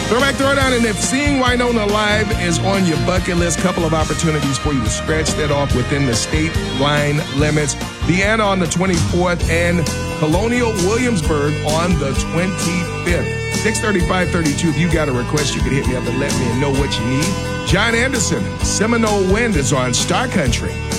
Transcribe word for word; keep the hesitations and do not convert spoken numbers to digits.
Throwback Throwdown, and if seeing Winona live is on your bucket list, couple of opportunities for you to scratch that off within the state line limits. Vienna on the twenty-fourth and Colonial Williamsburg on the twenty-fifth. six thirty-five thirty-two. If you got a request, you can hit me up and let me know what you need. John Anderson, Seminole Wind is on Star Country.